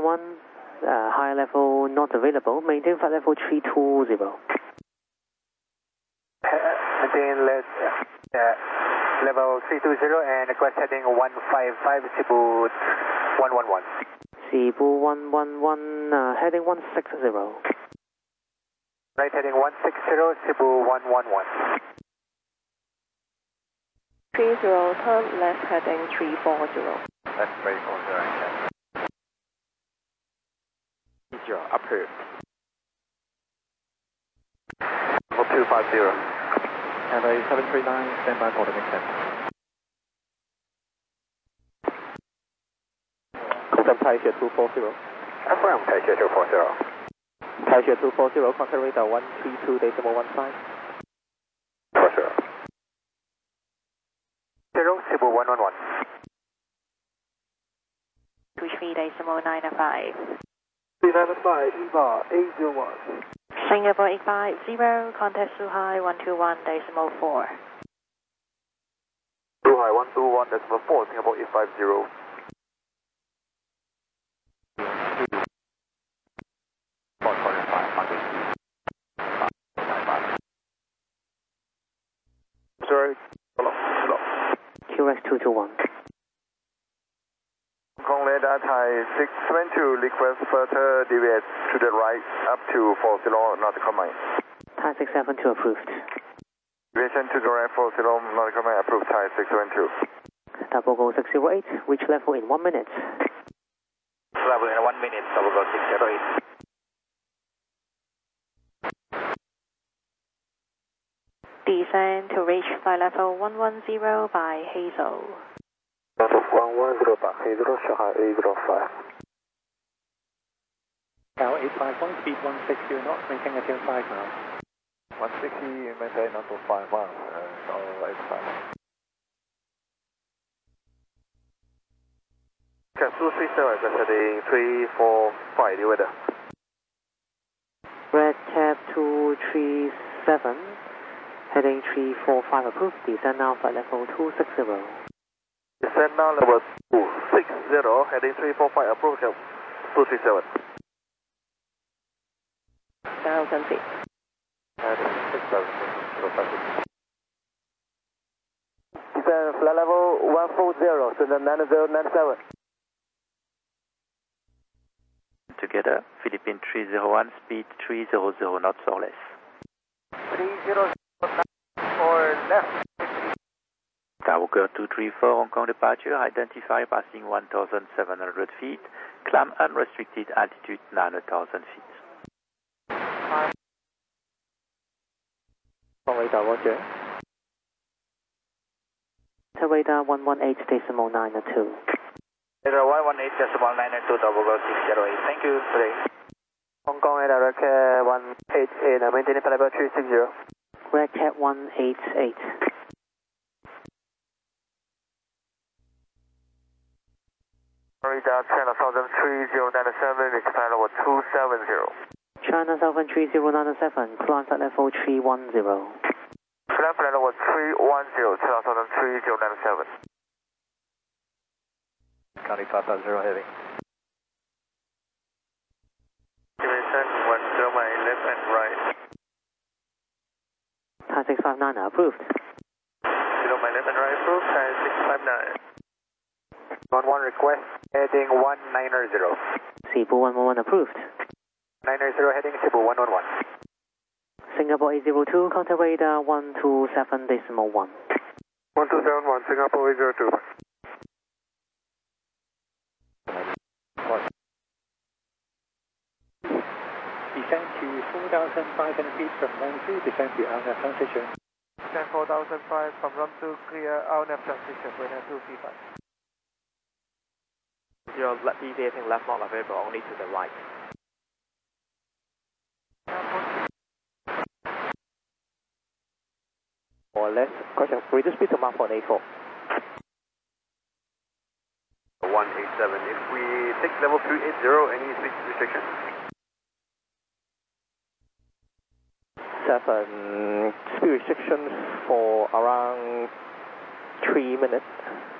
higher level not available. Maintain flight level 320. Maintain level 320 and request heading 155, Cebu 111. Cebu 111, heading 160. Right heading 160, Cebu 111. 30, turn left heading 340. Left 340. 0, approved. 250. And a 739, stand by for the next step. Confirm Taisha 240. Affirm Taisha 240. Taisha 240, contact radar 132.15. 40. 0, Cebu 111. 23.95. 395, Eva 801. Singapore 850, contact Suhai 121.4. Suhai 121.4, Singapore 850. Sorry, hello. QX 221. Hong Kong radar Thai 672, request further deviate to the right up to 40 nautical mile. Thai 672 approved. Deviation to the right 40 nautical mile, approved Thai 672. Double go 608, reach level in 1 minute. Level in 1 minute, double go 608. Descend to reach flight level 110 by Hazel. Level 110 by Hazel, Shanghai 805. Now 851, speed 160 knots, maintain until 5 miles. 160, maintain until 5 miles, so 85. Okay, 237, heading 345, the weather. Red Cap 237, heading 345 approved. Descend now flight level 260. Descend now level 260, heading 345, approved 237. 1,000 feet. Heading 670, Descend flight level 140, send 9097. Together, Philippine 301, speed 300 knots or less. 300 or left. Tower 234, Hong Kong departure, identify passing 1,700 feet, climb unrestricted altitude 9,000 feet. Radar, roger. Radar 118.92. Radar 118.92, double go 608. Thank you today. Hong Kong radar 188, maintaining flight level 360. Red Cap 188. Radar China Southern 3097, reach flight level 270. China Southern 3097, climb flight level 310. Climb flight level 310, China Southern 3097. County 550 heading. Division 10 my left and right. Thai 659 approved. 0 my left and right approved, Thai 659. 11 request, heading 190. Cebu 111 approved. 90 heading Cebu 111. Singapore 802, contact radar 127.1. 1271, Singapore 802. Descend to 4,500 feet from Run-2, descend to RNAV transition. Descend 4,005 from Run-2, clear RNAV transition, runway 235. Your deviating left not available, only to the right. Or less, question, reduce speed to Mach 184. 187, if we take level 380, any speed restriction? 7, speed restrictions for around 3 minutes.